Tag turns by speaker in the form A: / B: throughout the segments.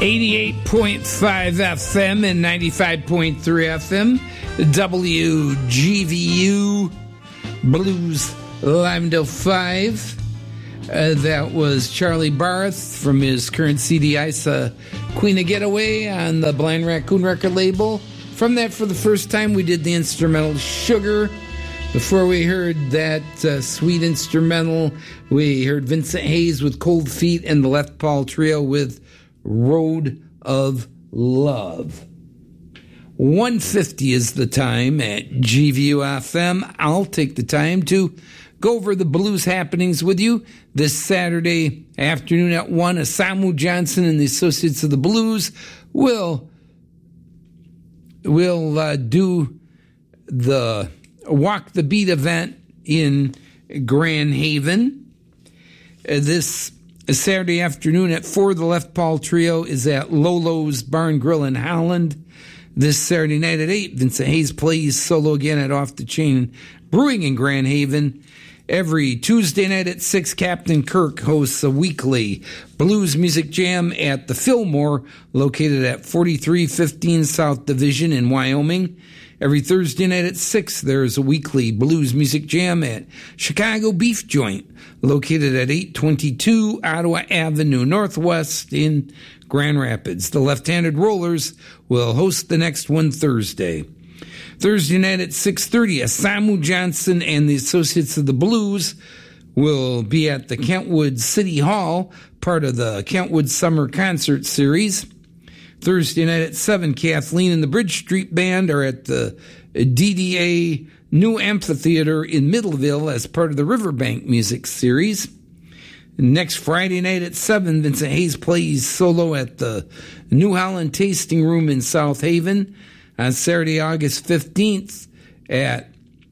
A: 88.5 FM and 95.3 FM, WGVU Blues Live until 5. That was Charlie Barth from his current CD, Isa Queen of Getaway, on the Blind Raccoon record label. From that, for the first time, we did the instrumental Sugar. Before we heard that sweet instrumental, we heard Vincent Hayes with Cold Feet and the Left Paul Trio with Road of Love. 1:50 is the time at GVU FM. I'll take the time to go over the blues happenings with you. This Saturday afternoon at 1, Asamu Johnson and the Associates of the Blues will do the Walk the Beat event in Grand Haven. This Saturday afternoon at 4, the Left Paul Trio is at Lolo's Barn Grill in Holland. This Saturday night at 8, Vincent Hayes plays solo again at Off the Chain Brewing in Grand Haven. Every Tuesday night at 6, Captain Kirk hosts a weekly blues music jam at the Fillmore, located at 4315 South Division in Wyoming. Every Thursday night at 6, there's a weekly blues music jam at Chicago Beef Joint, located at 822 Ottawa Avenue Northwest in Grand Rapids. The Left-Handed Rollers will host the next one Thursday. Thursday night at 6:30, Asamu Johnson and the Associates of the Blues will be at the Kentwood City Hall, part of the Kentwood Summer Concert Series. Thursday night at 7, Kathleen and the Bridge Street Band are at the DDA New Amphitheater in Middleville as part of the Riverbank Music Series. Next Friday night at 7, Vincent Hayes plays solo at the New Holland Tasting Room in South Haven. On Saturday, August 15th at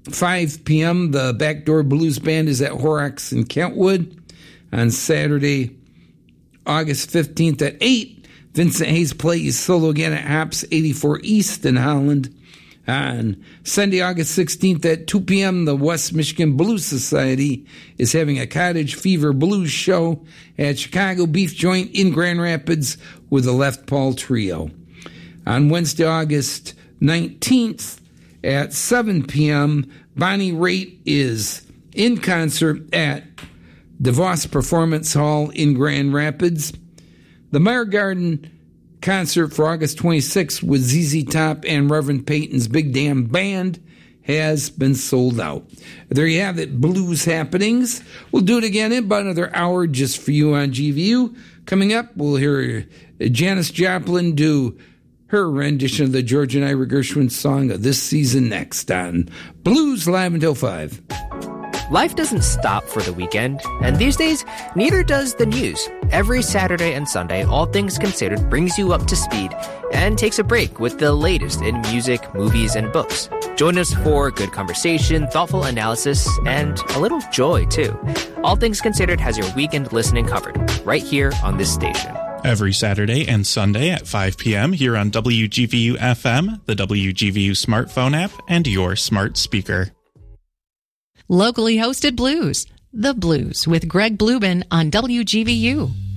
A: 5 p.m., the Backdoor Blues Band is at Horrocks in Kentwood. On Saturday, August 15th at 8, Vincent Hayes plays solo again at Hops 84 East in Holland. On Sunday, August 16th at 2 p.m., the West Michigan Blues Society is having a Cottage Fever Blues show at Chicago Beef Joint in Grand Rapids with the Left Paul Trio. On Wednesday, August 19th at 7 p.m., Bonnie Raitt is in concert at DeVos Performance Hall in Grand Rapids. The Meyer Garden concert for August 26th with ZZ Top and Reverend Peyton's Big Damn Band has been sold out. There you have it, blues happenings. We'll do it again in about another hour just for you on GVU. Coming up, we'll hear Janis Joplin do her rendition of the George and Ira Gershwin song of This Season next on Blues Live until 5.
B: Life doesn't stop for the weekend, and these days, neither does the news. Every Saturday and Sunday, All Things Considered brings you up to speed and takes a break with the latest in music, movies, and books. Join us for good conversation, thoughtful analysis, and a little joy, too. All Things Considered has your weekend listening covered, right here on this station.
C: Every Saturday and Sunday at 5 p.m. here on WGVU FM, the WGVU smartphone app, and your smart speaker.
D: Locally hosted blues. The Blues with Greg Blubin on WGVU.